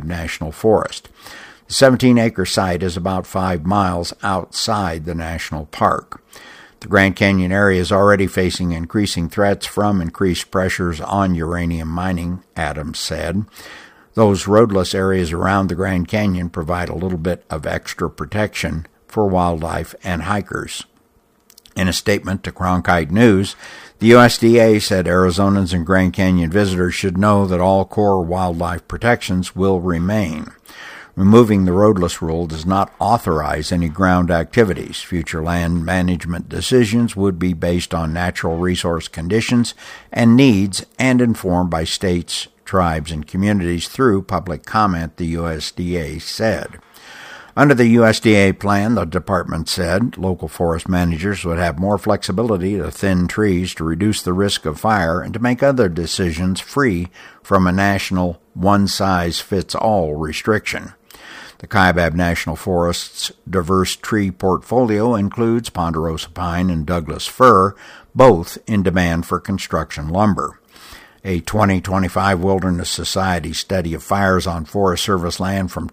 National Forest. The 17-acre site is about 5 miles outside the national park. The Grand Canyon area is already facing increasing threats from increased pressures on uranium mining, Adams said. Those roadless areas around the Grand Canyon provide a little bit of extra protection for wildlife and hikers. In a statement to Cronkite News, the USDA said Arizonans and Grand Canyon visitors should know that all core wildlife protections will remain. Removing the roadless rule does not authorize any ground activities. Future land management decisions would be based on natural resource conditions and needs and informed by states, tribes, and communities through public comment, the USDA said. Under the USDA plan, the department said, local forest managers would have more flexibility to thin trees to reduce the risk of fire and to make other decisions free from a national one-size-fits-all restriction. The Kaibab National Forest's diverse tree portfolio includes ponderosa pine and Douglas fir, both in demand for construction lumber. A 2025 Wilderness Society study of fires on Forest Service land from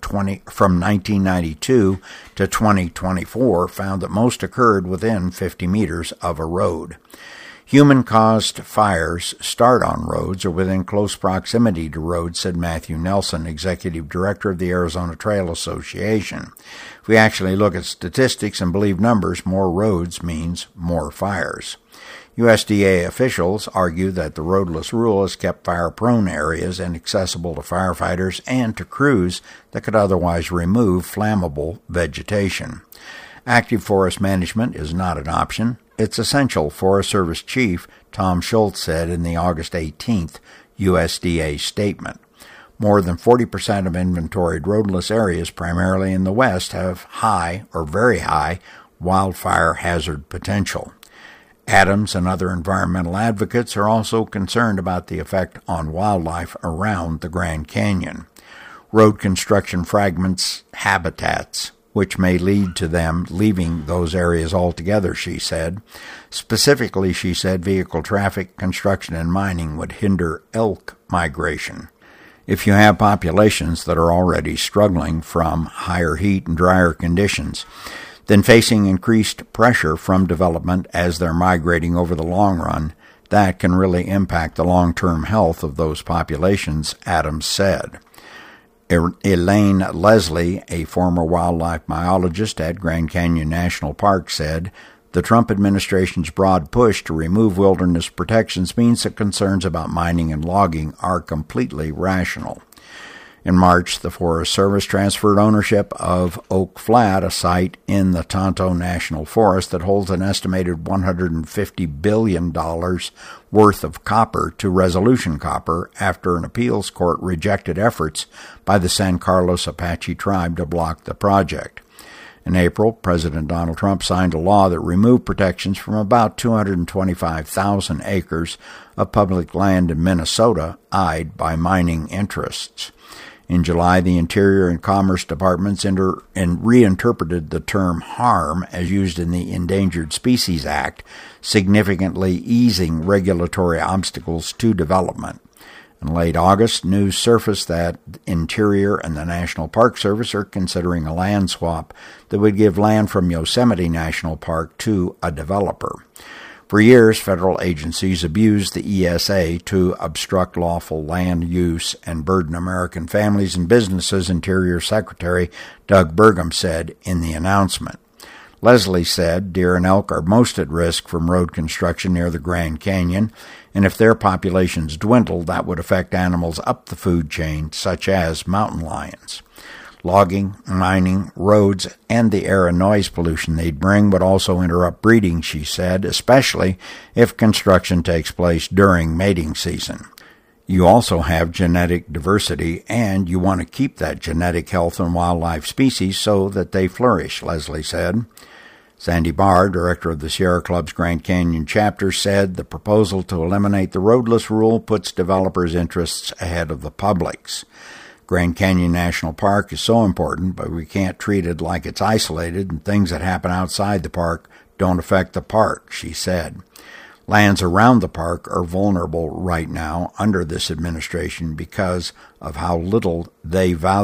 1992 to 2024 found that most occurred within 50 meters of a road. Human-caused fires start on roads or within close proximity to roads, said Matthew Nelson, executive director of the Arizona Trail Association. If we actually look at statistics and believe numbers, more roads means more fires. USDA officials argue that the roadless rule has kept fire-prone areas inaccessible to firefighters and to crews that could otherwise remove flammable vegetation. Active forest management is not an option. It's essential, Forest Service Chief Tom Schultz said in the August 18th USDA statement. More than 40% of inventoried roadless areas, primarily in the West, have high or very high wildfire hazard potential. Adams and other environmental advocates are also concerned about the effect on wildlife around the Grand Canyon. Road construction fragments habitats, which may lead to them leaving those areas altogether, she said. Specifically, she said vehicle traffic, construction, and mining would hinder elk migration. If you have populations that are already struggling from higher heat and drier conditions, then facing increased pressure from development as they're migrating over the long run, that can really impact the long-term health of those populations, Adams said. Elaine Leslie, a former wildlife biologist at Grand Canyon National Park, said, the Trump administration's broad push to remove wilderness protections means that concerns about mining and logging are completely rational. In March, the Forest Service transferred ownership of Oak Flat, a site in the Tonto National Forest that holds an estimated $150 billion worth of copper, to Resolution Copper after an appeals court rejected efforts by the San Carlos Apache tribe to block the project. In April, President Donald Trump signed a law that removed protections from about 225,000 acres of public land in Minnesota eyed by mining interests. In July, the Interior and Commerce Departments reinterpreted the term harm as used in the Endangered Species Act, significantly easing regulatory obstacles to development. In late August, news surfaced that Interior and the National Park Service are considering a land swap that would give land from Yosemite National Park to a developer. For years, federal agencies abused the ESA to obstruct lawful land use and burden American families and businesses, Interior Secretary Doug Burgum said in the announcement. Leslie said deer and elk are most at risk from road construction near the Grand Canyon, and if their populations dwindle, that would affect animals up the food chain, such as mountain lions. Logging, mining, roads, and the air and noise pollution they'd bring would also interrupt breeding, she said, especially if construction takes place during mating season. You also have genetic diversity, and you want to keep that genetic health in wildlife species so that they flourish, Leslie said. Sandy Barr, director of the Sierra Club's Grand Canyon chapter, said the proposal to eliminate the roadless rule puts developers' interests ahead of the public's. Grand Canyon National Park is so important, but we can't treat it like it's isolated and things that happen outside the park don't affect the park, she said. Lands around the park are vulnerable right now under this administration because of how little they value